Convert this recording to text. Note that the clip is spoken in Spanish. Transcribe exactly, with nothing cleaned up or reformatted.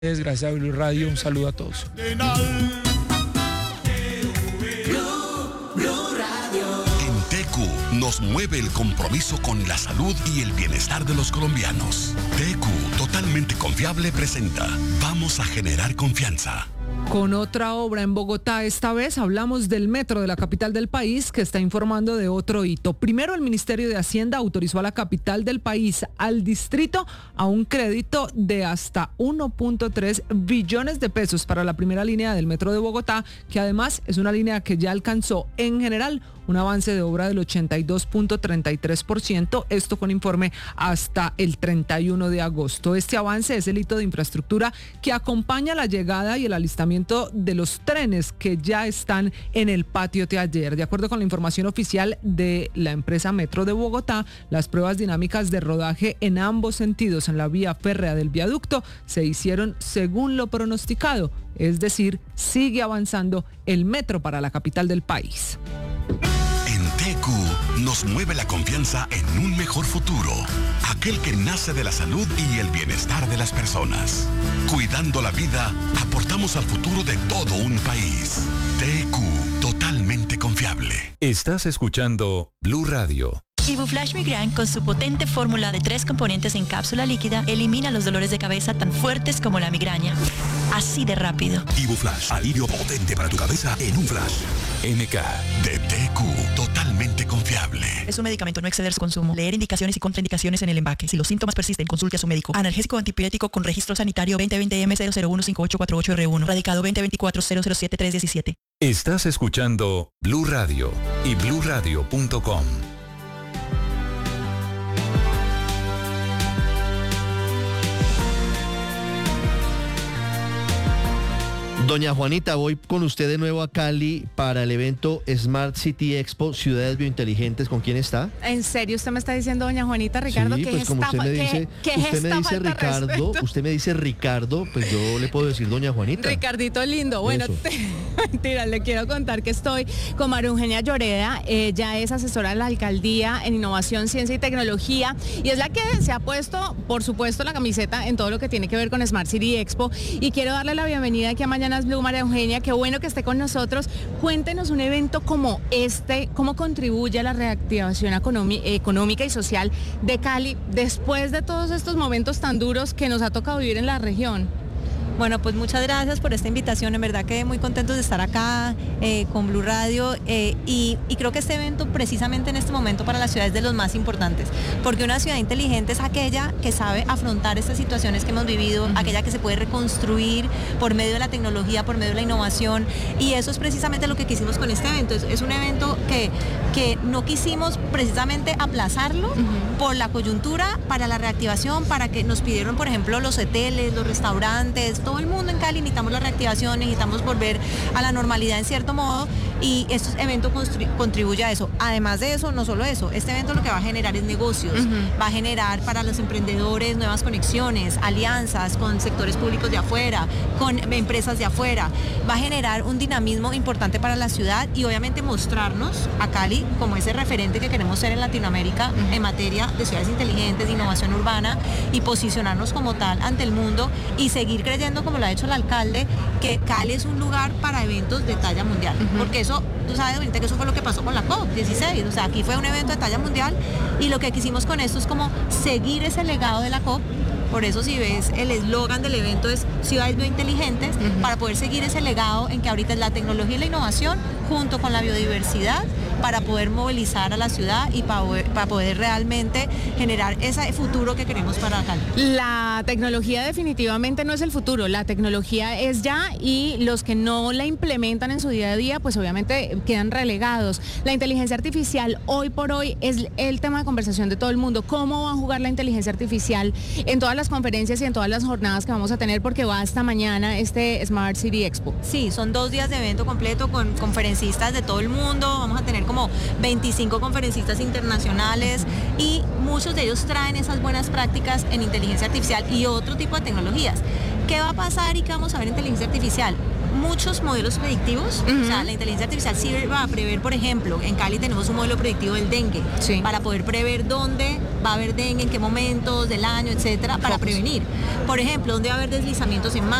Gracias a Blue Radio, un saludo a todos. En T Q nos mueve el compromiso con la salud y el bienestar de los colombianos. T Q, totalmente confiable, presenta Vamos a generar confianza. Con otra obra en Bogotá, esta vez hablamos del metro de la capital del país, que está informando de otro hito. Primero, el Ministerio de Hacienda autorizó a la capital del país, al distrito, a un crédito de hasta uno punto tres billones de pesos para la primera línea del metro de Bogotá, que además es una línea que ya alcanzó en general un avance de obra del ochenta y dos punto treinta y tres por ciento, esto con informe hasta el treinta y uno de agosto. Este avance es el hito de infraestructura que acompaña la llegada y el alistamiento de los trenes que ya están en el patio de ayer. De acuerdo con la información oficial de la empresa Metro de Bogotá, las pruebas dinámicas de rodaje en ambos sentidos en la vía férrea del viaducto se hicieron según lo pronosticado, es decir, sigue avanzando el metro para la capital del país. En T Q nos mueve la confianza en un mejor futuro, aquel que nace de la salud y el bienestar de las personas. Cuidando la vida, aportamos al futuro de todo un país. T Q, totalmente confiable. Estás escuchando Blue Radio. Ibuflash Migran, con su potente fórmula de tres componentes en cápsula líquida, elimina los dolores de cabeza tan fuertes como la migraña. Así de rápido. Ibuflash, alivio potente para tu cabeza en un flash. M K de T Q, totalmente confiable. Es un medicamento, no exceder su consumo. Leer indicaciones y contraindicaciones en el empaque. Si los síntomas persisten, consulte a su médico. Analgésico antipirético con registro sanitario veinte veinte M cero cero uno cinco ocho cuatro ocho R uno. Radicado veinte veinticuatro cero cero siete tres diecisiete. Estás escuchando Blue Radio y blue radio punto com. Doña Juanita, voy con usted de nuevo a Cali para el evento Smart City Expo, Ciudades Biointeligentes. ¿Con quién está? ¿En serio usted me está diciendo, doña Juanita, Ricardo, sí, que pues es como esta, usted me dice, que, que usted es me esta dice falta de Ricardo, respeto? usted me dice Ricardo, pues yo le puedo decir doña Juanita. Ricardito lindo. Bueno, te, mentira, le quiero contar que estoy con María Eugenia Lloreda. Ella es asesora de la alcaldía en innovación, ciencia y tecnología, y es la que se ha puesto, por supuesto, la camiseta en todo lo que tiene que ver con Smart City Expo. Y quiero darle la bienvenida aquí a Mañanas Blue, María Eugenia. Qué bueno que esté con nosotros. Cuéntenos un evento como este, cómo contribuye a la reactivación económica y social de Cali después de todos estos momentos tan duros que nos ha tocado vivir en la región. Bueno, pues muchas gracias por esta invitación, en verdad que muy contentos de estar acá eh, con Blue Radio eh, y, y creo que este evento precisamente en este momento para la ciudad es de los más importantes, porque una ciudad inteligente es aquella que sabe afrontar estas situaciones que hemos vivido, uh-huh. aquella que se puede reconstruir por medio de la tecnología, por medio de la innovación, y eso es precisamente lo que quisimos con este evento. Es, es un evento que, que no quisimos precisamente aplazarlo uh-huh. por la coyuntura, para la reactivación, para que nos pidieron, por ejemplo, los hoteles, los restaurantes, todo el mundo en Cali necesitamos la reactivación, necesitamos volver a la normalidad en cierto modo, y este evento contribuye a eso. Además de eso, no solo eso, este evento lo que va a generar es negocios, uh-huh. va a generar para los emprendedores nuevas conexiones, alianzas con sectores públicos de afuera, con empresas de afuera, va a generar un dinamismo importante para la ciudad y obviamente mostrarnos a Cali como ese referente que queremos ser en Latinoamérica uh-huh. en materia de ciudades inteligentes, de innovación urbana, y posicionarnos como tal ante el mundo y seguir creyendo, como lo ha hecho el alcalde, que Cali es un lugar para eventos de talla mundial, uh-huh. porque eso, tú sabes, ahorita que eso fue lo que pasó con la COP dieciséis, o sea, aquí fue un evento de talla mundial y lo que quisimos con esto es como seguir ese legado de la COP. Por eso, si ves, el eslogan del evento es Ciudades Biointeligentes, uh-huh. para poder seguir ese legado en que ahorita es la tecnología y la innovación junto con la biodiversidad, para poder movilizar a la ciudad y para poder, para poder realmente generar ese futuro que queremos para Cali. La tecnología definitivamente no es el futuro, la tecnología es ya, y los que no la implementan en su día a día, pues obviamente quedan relegados. La inteligencia artificial hoy por hoy es el tema de conversación de todo el mundo. ¿Cómo va a jugar la inteligencia artificial en todas las conferencias y en todas las jornadas que vamos a tener? Porque va hasta mañana este Smart City Expo. Sí, son dos días de evento completo con conferencistas de todo el mundo. Vamos a tener como veinticinco conferencistas internacionales y muchos de ellos traen esas buenas prácticas en inteligencia artificial y otro tipo de tecnologías. ¿Qué va a pasar y qué vamos a ver en inteligencia artificial? muchos modelos predictivos. Uh-huh. O sea, la inteligencia artificial sí va a prever, por ejemplo, en Cali tenemos un modelo predictivo del dengue, sí. para poder prever dónde va a haber dengue, en qué momentos del año, etcétera, para prevenir. Por ejemplo, dónde va a haber deslizamientos en mar.